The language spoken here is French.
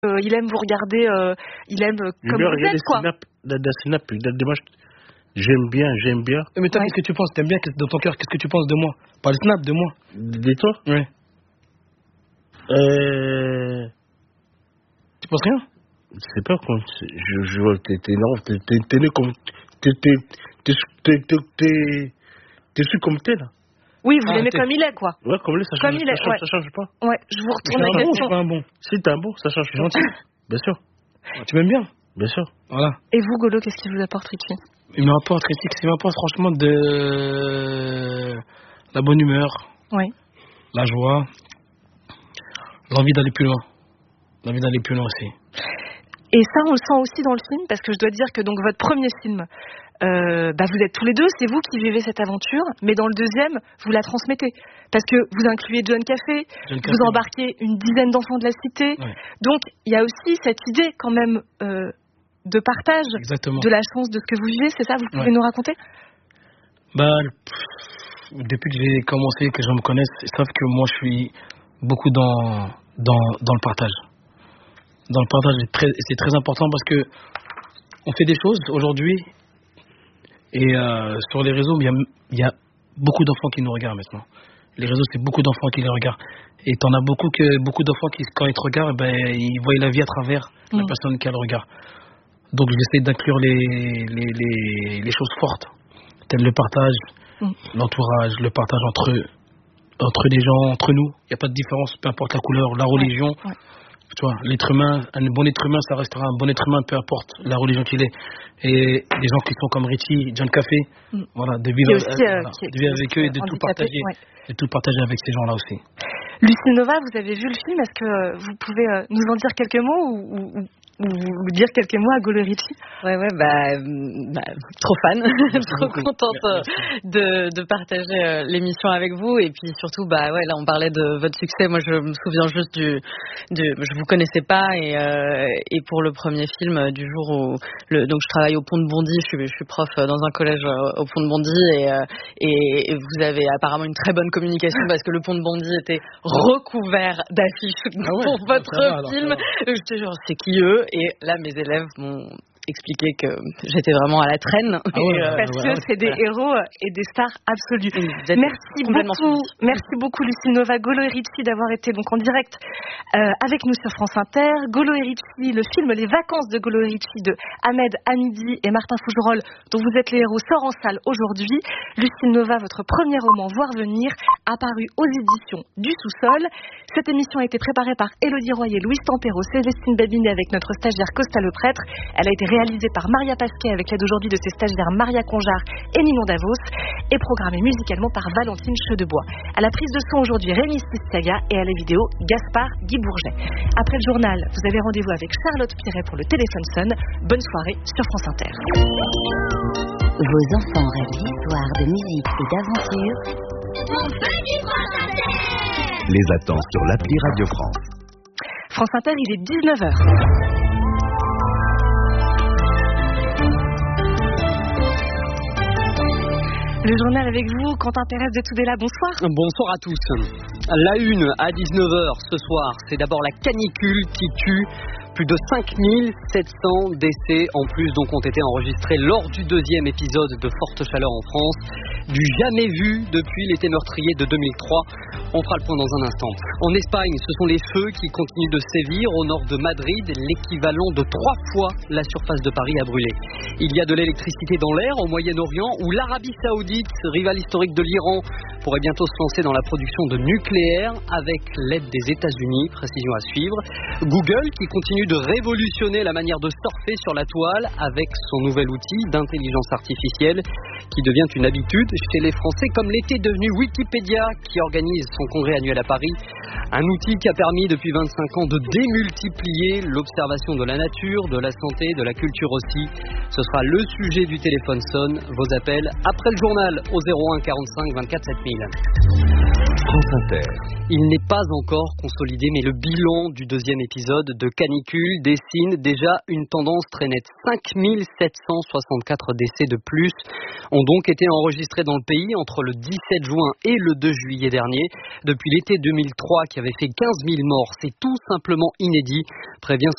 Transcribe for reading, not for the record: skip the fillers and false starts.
il aime vous regarder, il aime comme vous êtes, quoi. Des snaps, des matchs. J'aime bien. Mais toi, qu'est-ce que tu penses? T'aimes bien dans ton cœur? Qu'est-ce que tu penses de moi? Pas le snap, de moi. De toi? Oui. Tu penses rien? Je sais pas comment. Je vois que t'es né comme. T'es su comme t'es, là. Oui, vous l'aimez comme il est, quoi. Ouais, comme il est, ça change pas. Ouais, je vous retourne la question. Je suis pas un bon. Si t'es un bon, ça change pas. Gentil. Bien sûr. Tu m'aimes bien? Bien sûr. Voilà. Et vous, Golo, qu'est-ce qui vous apporte Richie? Il m'apporte franchement de la bonne humeur, la joie, l'envie d'aller plus loin aussi. Et ça, on le sent aussi dans le film, parce que je dois dire que donc votre premier film, vous êtes tous les deux, c'est vous qui vivez cette aventure, mais dans le deuxième, vous la transmettez. Parce que vous incluez John Café, vous embarquez une dizaine d'enfants de la cité. Ouais. Donc, il y a aussi cette idée quand même de partage. Exactement. De la chance de ce que vous vivez, c'est ça? Vous pouvez nous raconter? Depuis que j'ai commencé, que les gens me connaissent, ils savent que moi, je suis beaucoup dans le partage. Dans le partage, c'est très important parce que on fait des choses aujourd'hui et sur les réseaux, il y a beaucoup d'enfants qui nous regardent maintenant. Les réseaux, c'est beaucoup d'enfants qui les regardent. Et t'en as beaucoup d'enfants qui, quand ils te regardent, ils voient la vie à travers la personne qui a le regard. Donc j'essaie d'inclure les choses fortes, telles le partage, l'entourage, le partage entre les gens, entre nous. Il n'y a pas de différence, peu importe la couleur, la religion. Ouais. Tu vois, l'être humain, un bon être humain, ça restera un bon être humain, peu importe la religion qu'il est. Et les gens qui sont comme Richie, John Café, voilà, de vivre avec eux et de tout partager, et tout partager avec ces gens-là aussi. Lucille Nova, vous avez vu le film, est-ce que vous pouvez nous en dire quelques mots ou dire quelques mots à Golo Richie? Ouais, trop fan, trop contente de partager l'émission avec vous. Et puis surtout, là, on parlait de votre succès. Moi, je me souviens juste je vous connaissais pas et pour le premier film du jour où donc je travaille au Pont de Bondy, je suis prof dans un collège au Pont de Bondy et vous avez apparemment une très bonne communication parce que le Pont de Bondy était recouvert d'affiches pour votre film. J'étais genre, c'est qui eux? Et là, mes élèves m'ont expliqué que j'étais vraiment à la traîne. Parce que c'est des héros et des stars absolues. Merci beaucoup Lucille Nova, Golo et Richie d'avoir été donc en direct avec nous sur France Inter. Golo et Richie, le film Les Vacances de Golo et Richie de Ahmed Hamidi et Martin Fougerolles, dont vous êtes les héros, sort en salle aujourd'hui. Lucille Nova, votre premier roman Voir venir, apparu aux éditions du Sous-sol. Cette émission a été préparée par Élodie Royer, Louise Tempero, Célestine Babinet avec notre stagiaire Costa Le Prêtre. Elle a été réalisée par Maria Pasquet avec l'aide aujourd'hui de ses stagiaires Maria Conjar et Ninon Davos et programmée musicalement par Valentine Chedebois. À la prise de son aujourd'hui, Rémi Stistiaga et à la vidéo, Gaspard Guy Bourget. Après le journal, vous avez rendez-vous avec Charlotte Piret pour le téléphone sonne. Bonne soirée sur France Inter. Vos enfants rêvent d'histoire, de musique et d'aventure. On fait du France Inter. Les attend sur l'appli Radio France. France Inter, il est 19h. Le journal avec vous, Quentin Pérez de Tudela, bonsoir. Bonsoir à tous. La une à 19h ce soir, c'est d'abord la canicule qui tue. Plus de 5700 décès en plus donc ont été enregistrés lors du deuxième épisode de forte chaleur en France. Du jamais vu depuis l'été meurtrier de 2003. On fera le point dans un instant. En Espagne, ce sont les feux qui continuent de sévir. Au nord de Madrid, l'équivalent de 3 fois la surface de Paris a brûlé. Il y a de l'électricité dans l'air au Moyen-Orient où l'Arabie Saoudite, rival historique de l'Iran, pourrait bientôt se lancer dans la production de nucléaire avec l'aide des États-Unis. Précision à suivre. Google qui continue de révolutionner la manière de surfer sur la toile avec son nouvel outil d'intelligence artificielle qui devient une habitude chez les Français, comme l'était devenu Wikipédia qui organise son congrès annuel à Paris. Un outil qui a permis depuis 25 ans de démultiplier l'observation de la nature, de la santé, de la culture aussi. Ce sera le sujet du téléphone sonne. Vos appels après le journal au 01 45 24 7000. France Inter. Il n'est pas encore consolidé, mais le bilan du deuxième épisode de Canicule dessine déjà une tendance très nette. 5764 décès de plus ont donc été enregistrés dans le pays entre le 17 juin et le 2 juillet dernier. Depuis l'été 2003 qui avait fait 15 000 morts, c'est tout simplement inédit, prévient